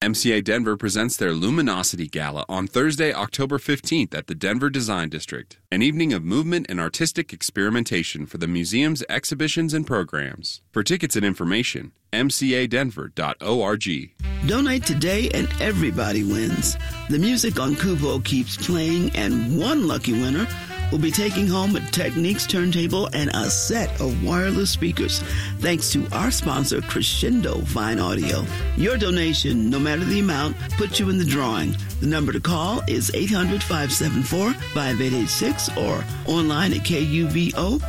MCA Denver presents their Luminosity Gala on Thursday, October 15th at the Denver Design District, an evening of movement and artistic experimentation for the museum's exhibitions and programs. For tickets and information, mcadenver.org. Donate today and everybody wins. The music on Kuvo keeps playing, and one lucky winner will be taking home a Techniques turntable and a set of wireless speakers, thanks to our sponsor, Crescendo Fine Audio. Your donation, no matter the amount, puts you in the drawing. The number to call is 800-574-5886 or online at kuvo.org.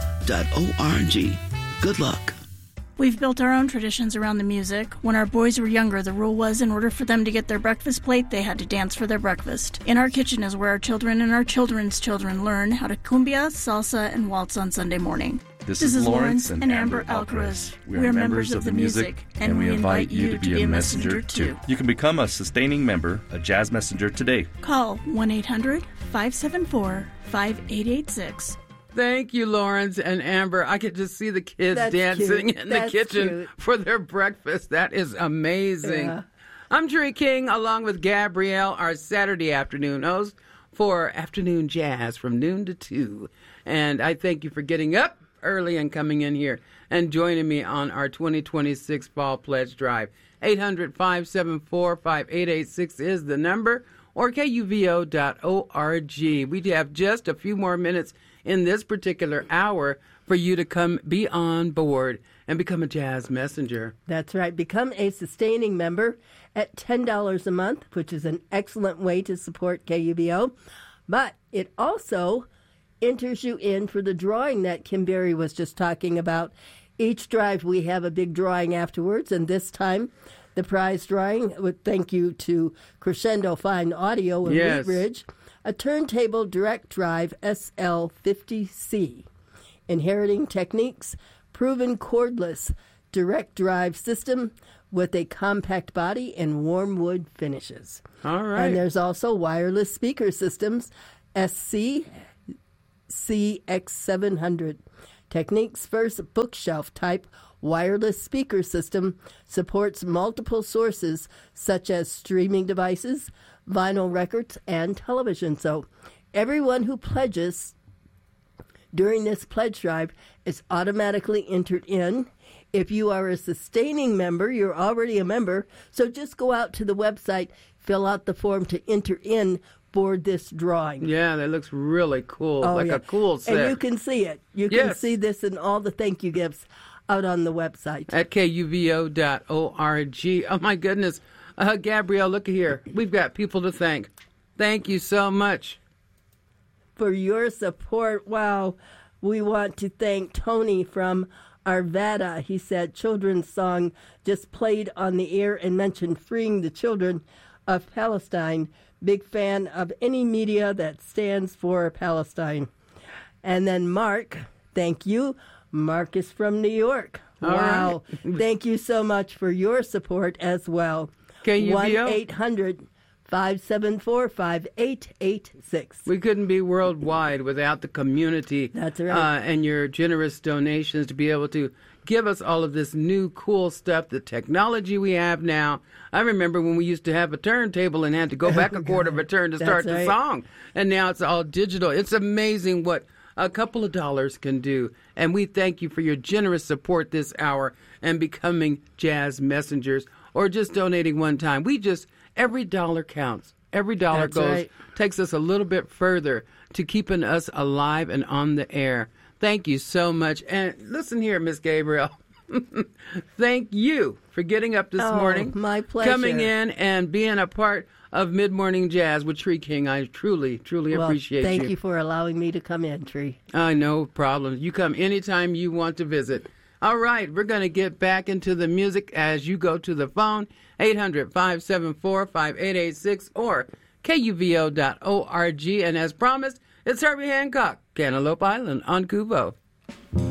Good luck. We've built our own traditions around the music. When our boys were younger, the rule was in order for them to get their breakfast plate, they had to dance for their breakfast. In our kitchen is where our children and our children's children learn how to cumbia, salsa, and waltz on Sunday morning. This is Lawrence and Amber Alcaraz. We are members of the music, and we invite you to be a messenger, too. You can become a sustaining member, a jazz messenger, today. Call 1-800-574-5886. Thank you, Lawrence and Amber. I could just see the kids dancing in the kitchen for their breakfast. That is amazing. Yeah. I'm Tree King, along with Gabrielle, our Saturday afternoon host for Afternoon Jazz from noon to 2. And I thank you for getting up early and coming in here and joining me on our 2026 Fall Pledge Drive. 800-574-5886 is the number, or kuvo.org. We have just a few more minutes in this particular hour for you to come be on board and become a jazz messenger. That's right. Become a sustaining member at $10 a month, which is an excellent way to support KUVO. But it also enters you in for the drawing that Kim Berry was just talking about. Each drive we have a big drawing afterwards, and this time the prize drawing, with thank you to Crescendo Fine Audio in Wheat Ridge, a turntable direct drive SL50C, inheriting Techniques, proven cordless direct drive system with a compact body and warm wood finishes. All right. And there's also wireless speaker systems, SC CX700. Techniques' first bookshelf type wireless speaker system supports multiple sources such as streaming devices, vinyl records, and television. So everyone who pledges during this pledge drive is automatically entered in. If you are a sustaining member, you're already a member, so just go out to the website, fill out the form to enter in for this drawing. Yeah, that looks really cool, a cool set. And you can see it. You can see this and all the thank you gifts out on the website. At kuvo.org. Oh, my goodness. Gabrielle, look here. We've got people to thank. Thank you so much for your support. Wow. We want to thank Tony from Arvada. He said children's song just played on the air and mentioned freeing the children of Palestine. Big fan of any media that stands for Palestine. And then Mark, thank you. Mark is from New York. All wow. Right. Thank you so much for your support as well. KUVO? 1-800-574-5886. We couldn't be worldwide without the community. That's right. And your generous donations to be able to give us all of this new cool stuff, the technology we have now. I remember when we used to have a turntable and had to go back a quarter of a turn to start the song. And now it's all digital. It's amazing what a couple of dollars can do. And we thank you for your generous support this hour and becoming jazz messengers or just donating one time. Every dollar counts. Every dollar takes us a little bit further to keeping us alive and on the air. Thank you so much. And listen here, Miss Gabrielle. Thank you for getting up this morning. My pleasure. Coming in and being a part of Mid-Morning Jazz with Tree King. I truly, truly appreciate you. Thank you for allowing me to come in, Tree. No problem. You come anytime you want to visit. All right, we're going to get back into the music as you go to the phone, 800-574-5886 or kuvo.org. And as promised, it's Herbie Hancock, Cantaloupe Island on Kuvo.